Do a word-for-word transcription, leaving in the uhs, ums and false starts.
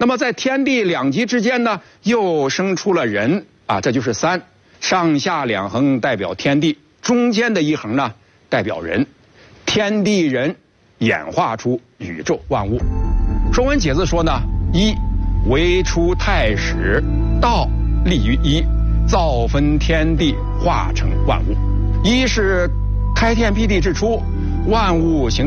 那么在天地两极之间呢，又生出了人啊，这就是三。上下两横代表天地，中间的一横呢代表人，天地人演化出宇宙万物。《说文解字》说呢，一为出太始，道立于一，造分天地，化成万物。一是开天辟地之初，万物形